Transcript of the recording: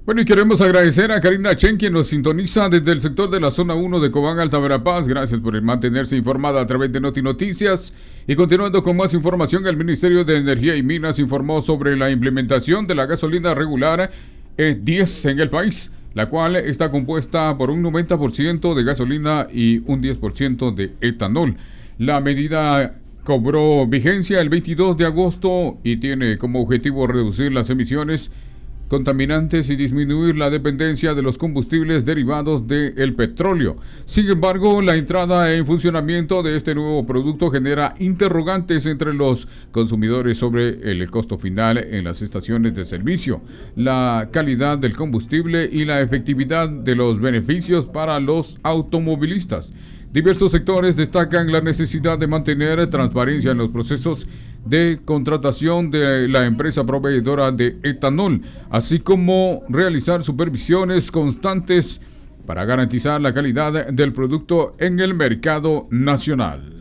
Bueno, y queremos agradecer a Karina Chen, quien nos sintoniza desde el sector de la zona 1 de Cobán, Alta Verapaz. Gracias por mantenerse informada a través de Noti Noticias. Y continuando con más información, el Ministerio de Energía y Minas informó sobre la implementación de la gasolina regular E10 en el país, la cual está compuesta por un 90% de gasolina y un 10% de etanol. La medida cobró vigencia el 22 de agosto y tiene como objetivo reducir las emisiones contaminantes y disminuir la dependencia de los combustibles derivados del petróleo. Sin embargo, la entrada en funcionamiento de este nuevo producto genera interrogantes entre los consumidores sobre el costo final en las estaciones de servicio, la calidad del combustible y la efectividad de los beneficios para los automovilistas. Diversos sectores destacan la necesidad de mantener transparencia en los procesos de contratación de la empresa proveedora de etanol, así como realizar supervisiones constantes para garantizar la calidad del producto en el mercado nacional.